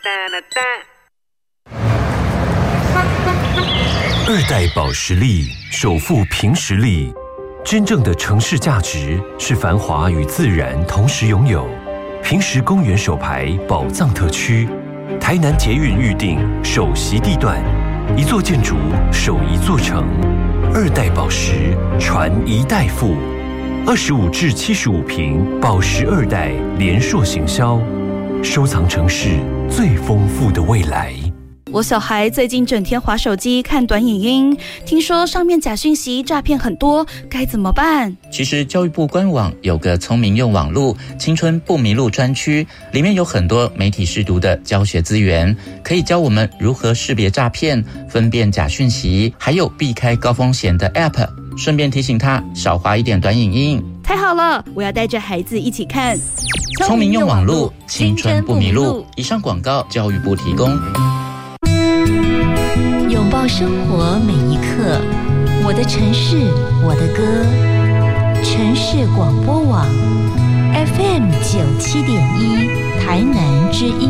二代保时力首富凭实力，真正的城市价值是繁华与自然同时拥有。平实公园首排宝藏特区，台南捷运预定首席地段，一座建筑守一座城。二代宝石传一代富，25至75坪宝石二代联硕行销，收藏城市最丰富的未来。 我小孩最近整天滑手机看短影音，听说上面假讯息诈骗很多，该怎么办？ 其实教育部官网有个聪明用网路青春不迷路专区，里面有很多媒体识读的教学资源，可以教我们如何识别诈骗、分辨假讯息，还有避开高风险的 App， 顺便提醒他少滑一点短影音。 太好了，我要带着孩子一起看聪明用网路青春不迷路。以上广告教育部提供。 拥抱生活每一刻，我的城市，我的歌。城市广播网 FM 97.1，台南之音。